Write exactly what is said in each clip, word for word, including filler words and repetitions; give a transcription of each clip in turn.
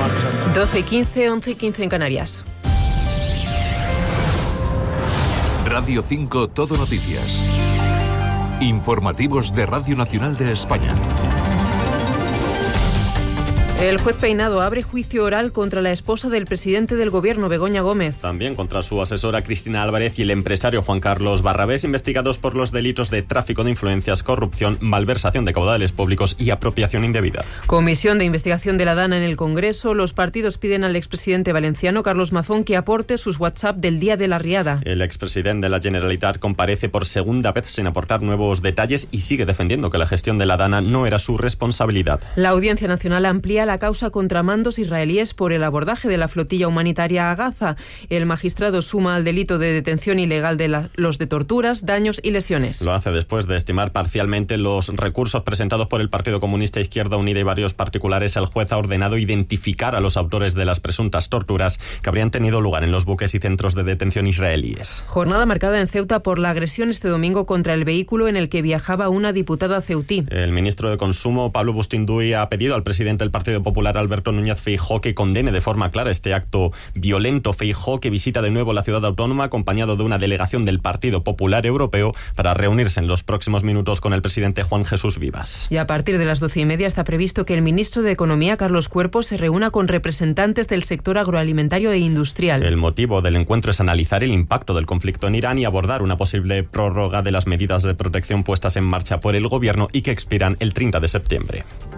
doce y quince, once y quince en Canarias. Radio cinco Todo Noticias. Informativos de Radio Nacional de España. El juez Peinado abre juicio oral contra la esposa del presidente del Gobierno, Begoña Gómez. También contra su asesora Cristina Álvarez y el empresario Juan Carlos Barrabés, investigados por los delitos de tráfico de influencias, corrupción, malversación de caudales públicos y apropiación indebida. Comisión de investigación de la DANA en el Congreso. Los partidos piden al expresidente valenciano Carlos Mazón que aporte sus WhatsApp del día de la riada. El expresidente de la Generalitat comparece por segunda vez sin aportar nuevos detalles y sigue defendiendo que la gestión de la DANA no era su responsabilidad. La Audiencia Nacional amplía la causa contra mandos israelíes por el abordaje de la flotilla humanitaria a Gaza. El magistrado suma al delito de detención ilegal de la, los de torturas, daños y lesiones. Lo hace después de estimar parcialmente los recursos presentados por el Partido Comunista, Izquierda Unida y varios particulares. El juez ha ordenado identificar a los autores de las presuntas torturas que habrían tenido lugar en los buques y centros de detención israelíes. Jornada marcada en Ceuta por la agresión este domingo contra el vehículo en el que viajaba una diputada ceutí. El ministro de Consumo, Pablo Bustinduy, ha pedido al presidente del Partido Popular, Alberto Núñez Feijóo, que condene de forma clara este acto violento. Feijóo, que visita de nuevo la ciudad autónoma acompañado de una delegación del Partido Popular Europeo para reunirse en los próximos minutos con el presidente Juan Jesús Vivas. Y a partir de las doce y media está previsto que el ministro de Economía, Carlos Cuerpo, se reúna con representantes del sector agroalimentario e industrial. El motivo del encuentro es analizar el impacto del conflicto en Irán y abordar una posible prórroga de las medidas de protección puestas en marcha por el gobierno y que expiran el treinta de septiembre.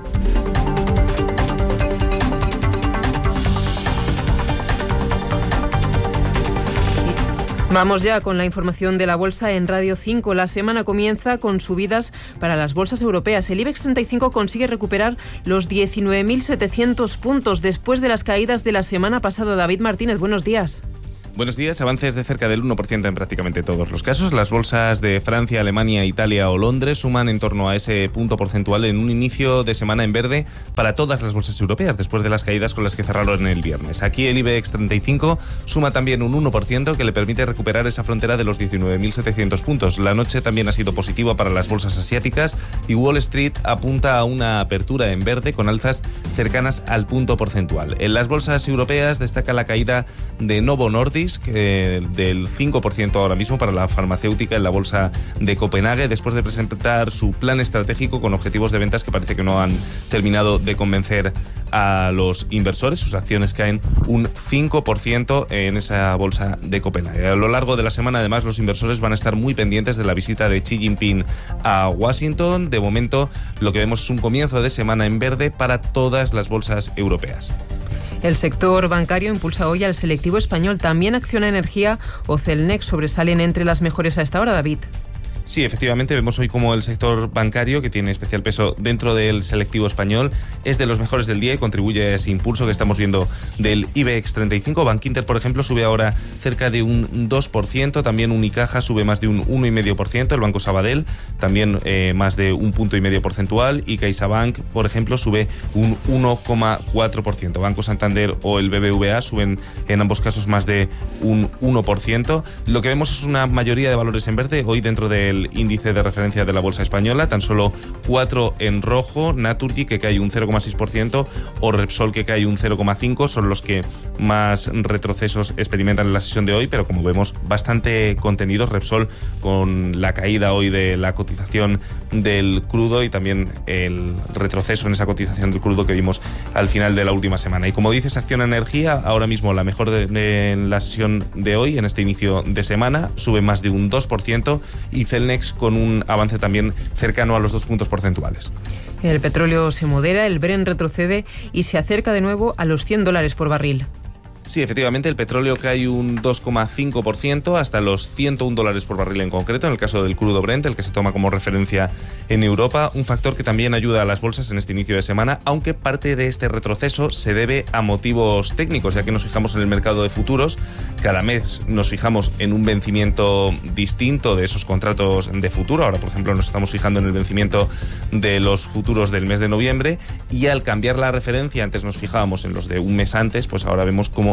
Vamos ya con la información de la bolsa en Radio cinco. La semana comienza con subidas para las bolsas europeas. El IBEX treinta y cinco consigue recuperar los diecinueve mil setecientos puntos después de las caídas de la semana pasada. David Martínez, buenos días. Buenos días. Avances de cerca del uno por ciento en prácticamente todos los casos. Las bolsas de Francia, Alemania, Italia o Londres suman en torno a ese punto porcentual en un inicio de semana en verde para todas las bolsas europeas, después de las caídas con las que cerraron el viernes. Aquí el IBEX treinta y cinco suma también un uno por ciento que le permite recuperar esa frontera de los diecinueve mil setecientos puntos. La noche también ha sido positiva para las bolsas asiáticas y Wall Street apunta a una apertura en verde con alzas cercanas al punto porcentual. En las bolsas europeas destaca la caída de Novo Nordisk, Eh, del cinco por ciento ahora mismo para la farmacéutica en la bolsa de Copenhague, después de presentar su plan estratégico con objetivos de ventas que parece que no han terminado de convencer a los inversores. Sus acciones caen un cinco por ciento en esa bolsa de Copenhague. A lo largo de la semana, además, los inversores van a estar muy pendientes de la visita de Xi Jinping a Washington. De momento, lo que vemos es un comienzo de semana en verde para todas las bolsas europeas. El sector bancario impulsa hoy al selectivo español. También Acciona Energía o Celnex sobresalen entre las mejores a esta hora, David. Sí, efectivamente, vemos hoy como el sector bancario, que tiene especial peso dentro del selectivo español, es de los mejores del día y contribuye a ese impulso que estamos viendo del IBEX treinta y cinco. Bankinter, por ejemplo, sube ahora cerca de un dos por ciento, también Unicaja sube más de un uno coma cinco por ciento, el Banco Sabadell también eh, más de un punto y medio porcentual y CaixaBank, por ejemplo, sube un uno coma cuatro por ciento. Banco Santander o el B B V A suben en ambos casos más de un uno por ciento. Lo que vemos es una mayoría de valores en verde hoy dentro del índice de referencia de la bolsa española, tan solo cuatro en rojo. Naturgy, que cae un cero coma seis por ciento, o Repsol, que cae un cero coma cinco por ciento, son los que más retrocesos experimentan en la sesión de hoy, pero como vemos, bastante contenidos. Repsol con la caída hoy de la cotización del crudo y también el retroceso en esa cotización del crudo que vimos al final de la última semana. Y como dices, Acciona Energía, ahora mismo la mejor de, de, en la sesión de hoy, en este inicio de semana, sube más de un dos por ciento y Celnex con un avance también cercano a los dos puntos porcentuales. El petróleo se modera, el Brent retrocede y se acerca de nuevo a los cien dólares por barril. Sí, efectivamente, el petróleo cae un dos coma cinco por ciento hasta los ciento un dólares por barril en concreto, en el caso del crudo Brent, el que se toma como referencia en Europa, un factor que también ayuda a las bolsas en este inicio de semana, aunque parte de este retroceso se debe a motivos técnicos, ya que nos fijamos en el mercado de futuros, cada mes nos fijamos en un vencimiento distinto de esos contratos de futuro. Ahora, por ejemplo, nos estamos fijando en el vencimiento de los futuros del mes de noviembre y al cambiar la referencia, antes nos fijábamos en los de un mes antes, pues ahora vemos cómo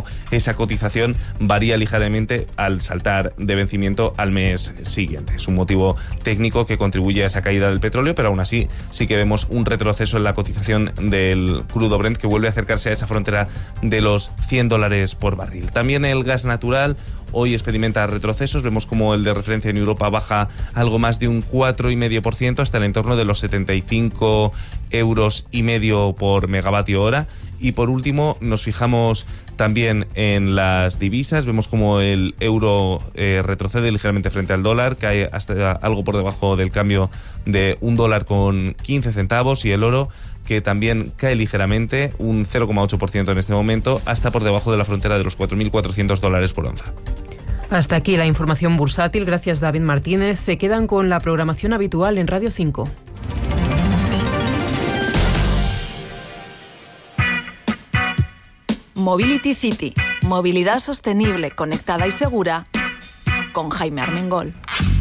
cómo esa cotización varía ligeramente al saltar de vencimiento al mes siguiente. Es un motivo técnico que contribuye a esa caída del petróleo, pero aún así sí que vemos un retroceso en la cotización del crudo Brent, que vuelve a acercarse a esa frontera de los cien dólares por barril. También el gas natural hoy experimenta retrocesos. Vemos como el de referencia en Europa baja algo más de un cuatro coma cinco por ciento hasta el entorno de los setenta y cinco euros y medio por megavatio hora. Y por último nos fijamos también en las divisas. Vemos como el euro eh, retrocede ligeramente frente al dólar, cae hasta algo por debajo del cambio de un dólar con quince centavos, y el oro, que también cae ligeramente, un cero coma ocho por ciento en este momento, hasta por debajo de la frontera de los cuatro mil cuatrocientos dólares por onza. Hasta aquí la información bursátil. Gracias, David Martínez. Se quedan con la programación habitual en Radio cinco. Mobility City, movilidad sostenible, conectada y segura, con Jaime Armengol.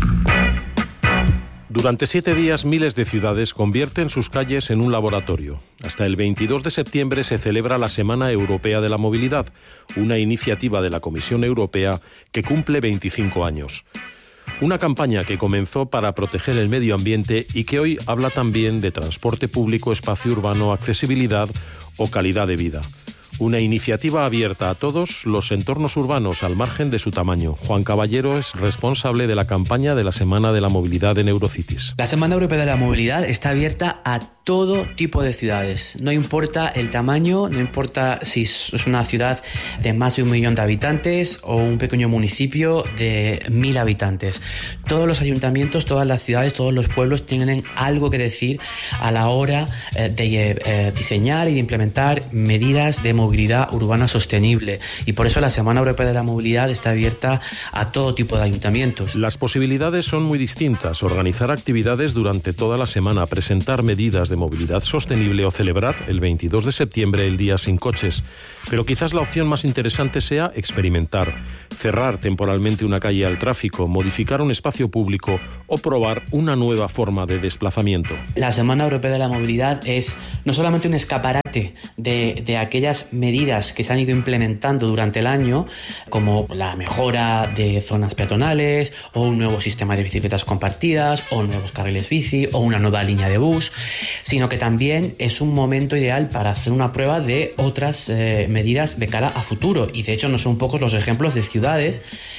Durante siete días, miles de ciudades convierten sus calles en un laboratorio. Hasta el veintidós de septiembre se celebra la Semana Europea de la Movilidad, una iniciativa de la Comisión Europea que cumple veinticinco años. Una campaña que comenzó para proteger el medio ambiente y que hoy habla también de transporte público, espacio urbano, accesibilidad o calidad de vida. Una iniciativa abierta a todos los entornos urbanos al margen de su tamaño. Juan Caballero es responsable de la campaña de la Semana de la Movilidad en Eurocities. La Semana Europea de la Movilidad está abierta a todo tipo de ciudades. No importa el tamaño, no importa si es una ciudad de más de un millón de habitantes o un pequeño municipio de mil habitantes. Todos los ayuntamientos, todas las ciudades, todos los pueblos tienen algo que decir a la hora de eh, diseñar y de implementar medidas de movilidad urbana sostenible. Y por eso la Semana Europea de la Movilidad está abierta a todo tipo de ayuntamientos. Las posibilidades son muy distintas. Organizar actividades durante toda la semana, presentar medidas de movilidad sostenible o celebrar el veintidós de septiembre el Día Sin Coches. Pero quizás la opción más interesante sea experimentar, cerrar temporalmente una calle al tráfico, modificar un espacio público o probar una nueva forma de desplazamiento. La Semana Europea de la Movilidad es no solamente un escaparate de, de aquellas medidas que se han ido implementando durante el año, como la mejora de zonas peatonales o un nuevo sistema de bicicletas compartidas o nuevos carriles bici o una nueva línea de bus, sino que también es un momento ideal para hacer una prueba de otras eh, medidas de cara a futuro. Y de hecho no son pocos los ejemplos de ciudades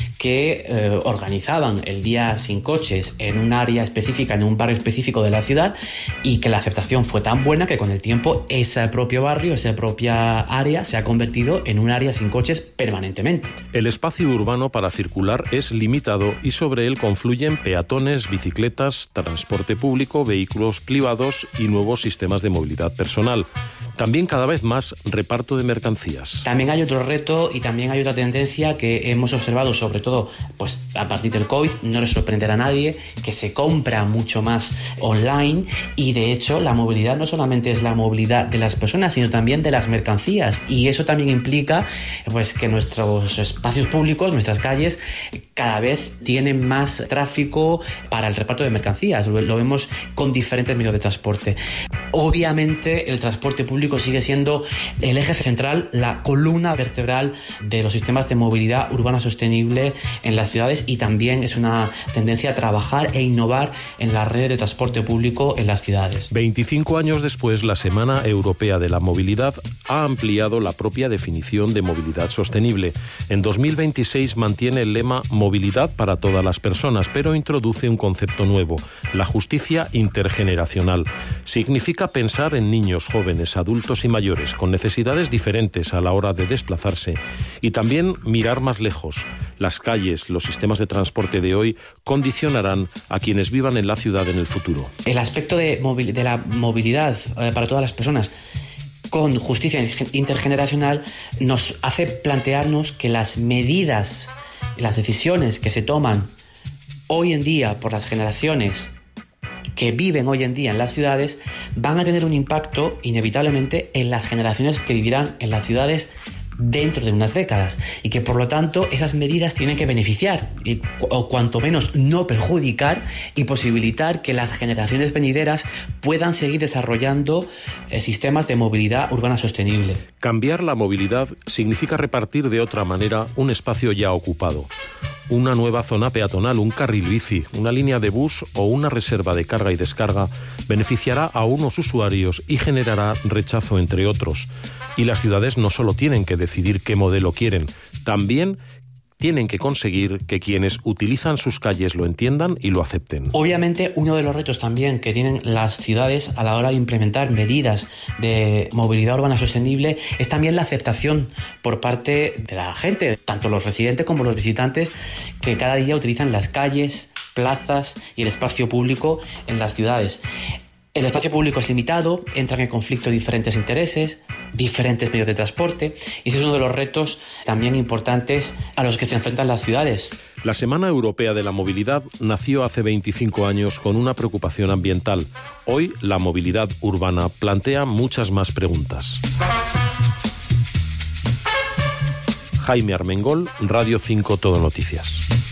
que eh, organizaban el Día Sin Coches en un área específica, en un barrio específico de la ciudad, y que la aceptación fue tan buena que con el tiempo ese propio barrio, esa propia área se ha convertido en un área sin coches permanentemente. El espacio urbano para circular es limitado y sobre él confluyen peatones, bicicletas, transporte público, vehículos privados y nuevos sistemas de movilidad personal. También cada vez más reparto de mercancías. También hay otro reto y también hay otra tendencia que hemos observado, sobre todo pues a partir del COVID, no le sorprenderá a nadie, que se compra mucho más online, y de hecho la movilidad no solamente es la movilidad de las personas, sino también de las mercancías, y eso también implica pues que nuestros espacios públicos, nuestras calles, cada vez tienen más tráfico para el reparto de mercancías. Lo vemos con diferentes medios de transporte. Obviamente el transporte público sigue siendo el eje central, la columna vertebral de los sistemas de movilidad urbana sostenible en las ciudades, y también es una tendencia a trabajar e innovar en las redes de transporte público en las ciudades. veinticinco años después, la Semana Europea de la Movilidad ha ampliado la propia definición de movilidad sostenible. En dos mil veintiséis mantiene el lema Movilidad para todas las personas, pero introduce un concepto nuevo, la justicia intergeneracional. Significa pensar en niños, jóvenes, adultos y mayores con necesidades diferentes a la hora de desplazarse, y también mirar más lejos. Las calles, los sistemas de transporte de hoy condicionarán a quienes vivan en la ciudad en el futuro. El aspecto de, movi- de la movilidad eh, para todas las personas con justicia intergeneracional nos hace plantearnos que las medidas, las decisiones que se toman hoy en día por las generaciones que viven hoy en día en las ciudades van a tener un impacto inevitablemente en las generaciones que vivirán en las ciudades dentro de unas décadas, y que por lo tanto esas medidas tienen que beneficiar y, o cuanto menos no perjudicar y posibilitar que las generaciones venideras puedan seguir desarrollando eh, sistemas de movilidad urbana sostenible. Cambiar la movilidad significa repartir de otra manera un espacio ya ocupado. Una nueva zona peatonal, un carril bici, una línea de bus o una reserva de carga y descarga beneficiará a unos usuarios y generará rechazo entre otros. Y las ciudades no solo tienen que decidir qué modelo quieren, también tienen que conseguir que quienes utilizan sus calles lo entiendan y lo acepten. Obviamente, uno de los retos también que tienen las ciudades a la hora de implementar medidas de movilidad urbana sostenible es también la aceptación por parte de la gente, tanto los residentes como los visitantes, que cada día utilizan las calles, plazas y el espacio público en las ciudades. El espacio público es limitado, entran en conflicto diferentes intereses, diferentes medios de transporte, y ese es uno de los retos también importantes a los que se enfrentan las ciudades. La Semana Europea de la Movilidad nació hace veinticinco años con una preocupación ambiental. Hoy la movilidad urbana plantea muchas más preguntas. Jaime Armengol, Radio cinco Todo Noticias.